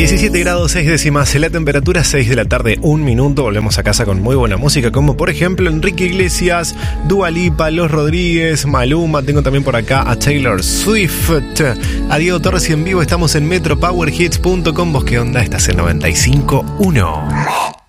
17 grados 6 décimas, la temperatura 6 de la tarde, 1 minuto. Volvemos a casa con muy buena música, como por ejemplo Enrique Iglesias, Dua Lipa, Los Rodríguez, Maluma. Tengo también por acá a Taylor Swift, a Diego Torres y en vivo estamos en metropowerhits.com. ¿Vos qué onda? Estás en 95.1.